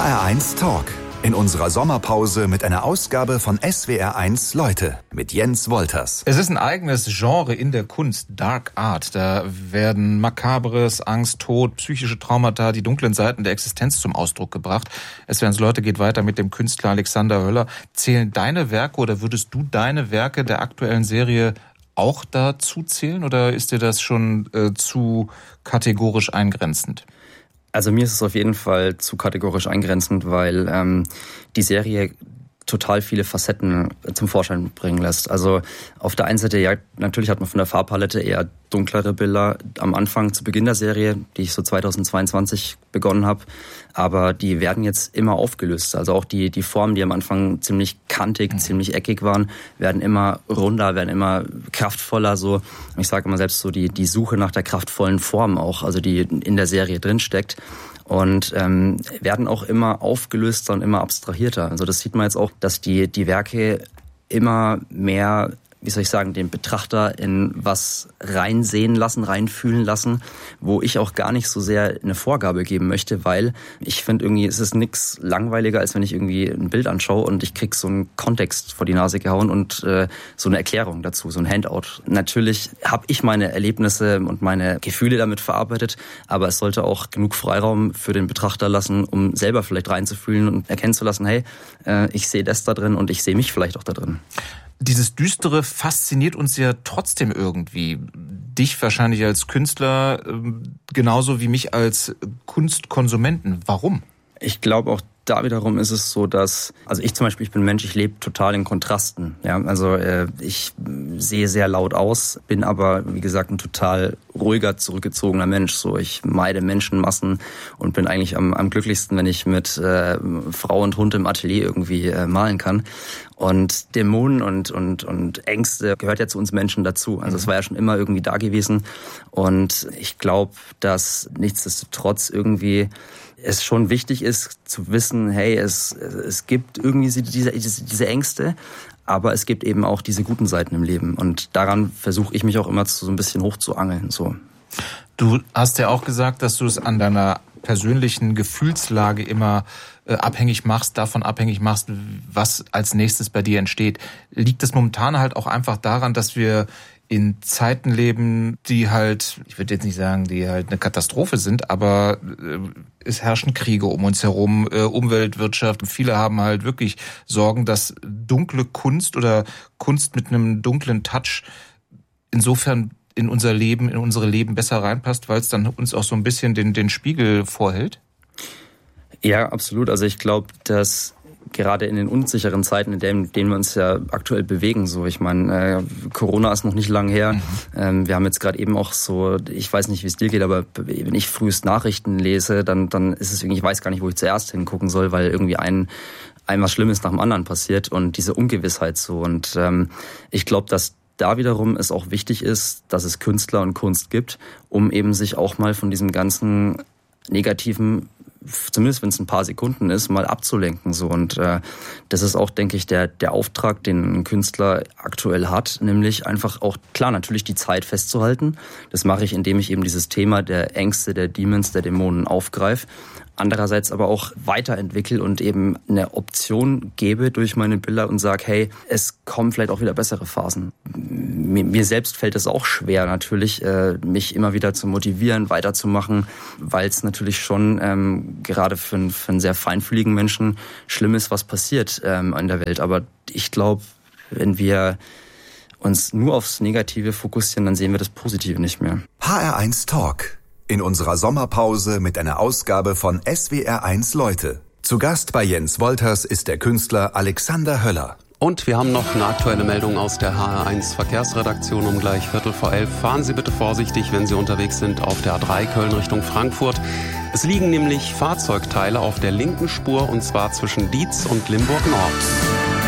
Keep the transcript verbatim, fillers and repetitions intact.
H R eins Talk. In unserer Sommerpause mit einer Ausgabe von S W R eins Leute mit Jens Wolters. Es ist ein eigenes Genre in der Kunst, Dark Art. Da werden Makabres, Angst, Tod, psychische Traumata, die dunklen Seiten der Existenz zum Ausdruck gebracht. S W R eins Leute geht weiter mit dem Künstler Alexander Höller. Zählen deine Werke oder würdest du deine Werke der aktuellen Serie auch dazu zählen oder ist dir das schon äh, zu kategorisch eingrenzend? Also mir ist es auf jeden Fall zu kategorisch eingrenzend, weil ähm, die Serie total viele Facetten zum Vorschein bringen lässt. Also auf der einen Seite, ja, natürlich hat man von der Farbpalette eher dunklere Bilder am Anfang, zu Beginn der Serie, die ich so zweitausendzweiundzwanzig begonnen habe. Aber die werden jetzt immer aufgelöst. Also auch die, die Formen, die am Anfang ziemlich kantig, mhm. ziemlich eckig waren, werden immer runder, werden immer kraftvoller. So, ich sage immer selbst so die, die Suche nach der kraftvollen Form auch, also die in der Serie drinsteckt. Und ähm, werden auch immer aufgelöster und immer abstrahierter. Also das sieht man jetzt auch, dass die die Werke immer mehr, wie soll ich sagen, den Betrachter in was reinsehen lassen, reinfühlen lassen, wo ich auch gar nicht so sehr eine Vorgabe geben möchte, weil ich finde irgendwie, es ist nichts langweiliger, als wenn ich irgendwie ein Bild anschaue und ich krieg so einen Kontext vor die Nase gehauen und äh, so eine Erklärung dazu, so ein Handout. Natürlich habe ich meine Erlebnisse und meine Gefühle damit verarbeitet, aber es sollte auch genug Freiraum für den Betrachter lassen, um selber vielleicht reinzufühlen und erkennen zu lassen, hey, äh, ich sehe das da drin und ich sehe mich vielleicht auch da drin. Dieses Düstere fasziniert uns ja trotzdem irgendwie. Dich wahrscheinlich als Künstler, genauso wie mich als Kunstkonsumenten. Warum? Ich glaube auch da wiederum ist es so, dass, also ich zum Beispiel, ich bin Mensch, ich lebe total in Kontrasten. Ja, also äh, ich sehe sehr laut aus, bin aber, wie gesagt, ein total ruhiger, zurückgezogener Mensch. So, ich meide Menschenmassen und bin eigentlich am, am glücklichsten, wenn ich mit äh, Frau und Hund im Atelier irgendwie äh, malen kann. Und Dämonen und und und Ängste gehört ja zu uns Menschen dazu. Also es war ja schon immer irgendwie da gewesen. Und ich glaube, dass nichtsdestotrotz irgendwie es schon wichtig ist zu wissen, hey, es es gibt irgendwie diese diese, diese Ängste, aber es gibt eben auch diese guten Seiten im Leben. Und daran versuche ich mich auch immer so ein bisschen hochzuangeln. So. Du hast ja auch gesagt, dass du es an deiner persönlichen Gefühlslage immer äh, abhängig machst, davon abhängig machst, was als nächstes bei dir entsteht. Liegt das momentan halt auch einfach daran, dass wir in Zeiten leben, die halt, ich würde jetzt nicht sagen, die halt eine Katastrophe sind, aber äh, es herrschen Kriege um uns herum, äh, Umweltwirtschaft. Viele haben halt wirklich Sorgen, dass dunkle Kunst oder Kunst mit einem dunklen Touch insofern in unser Leben, in unsere Leben besser reinpasst, weil es dann uns auch so ein bisschen den, den Spiegel vorhält? Ja, absolut. Also ich glaube, dass gerade in den unsicheren Zeiten, in denen, in denen wir uns ja aktuell bewegen, so, ich meine, äh, Corona ist noch nicht lang her. Mhm. Ähm, wir haben jetzt gerade eben auch so, ich weiß nicht, wie es dir geht, aber wenn ich frühest Nachrichten lese, dann dann ist es irgendwie, ich weiß gar nicht, wo ich zuerst hingucken soll, weil irgendwie ein ein was Schlimmes nach dem anderen passiert und diese Ungewissheit so. Und ähm, ich glaube, dass da wiederum es auch wichtig ist, dass es Künstler und Kunst gibt, um eben sich auch mal von diesem ganzen negativen, zumindest wenn es ein paar Sekunden ist, mal abzulenken. So. Und äh, das ist auch, denke ich, der der Auftrag, den ein Künstler aktuell hat, nämlich einfach auch, klar, natürlich die Zeit festzuhalten. Das mache ich, indem ich eben dieses Thema der Ängste, der Demons, der Dämonen aufgreife. Andererseits aber auch weiterentwickle und eben eine Option gebe durch meine Bilder und sage, hey, es kommen vielleicht auch wieder bessere Phasen. Mir, mir selbst fällt es auch schwer natürlich, äh, mich immer wieder zu motivieren, weiterzumachen, weil es natürlich schon ähm, gerade für, für einen sehr feinfühligen Menschen schlimm ist, was passiert ähm, in der Welt. Aber ich glaube, wenn wir uns nur aufs Negative fokussieren, dann sehen wir das Positive nicht mehr. H R eins Talk. In unserer Sommerpause mit einer Ausgabe von S W R eins Leute. Zu Gast bei Jens Wolters ist der Künstler Alexander Höller. Und wir haben noch eine aktuelle Meldung aus der H R eins Verkehrsredaktion um gleich Viertel vor elf. Fahren Sie bitte vorsichtig, wenn Sie unterwegs sind auf der A drei Köln Richtung Frankfurt. Es liegen nämlich Fahrzeugteile auf der linken Spur und zwar zwischen Dietz und Limburg Nord.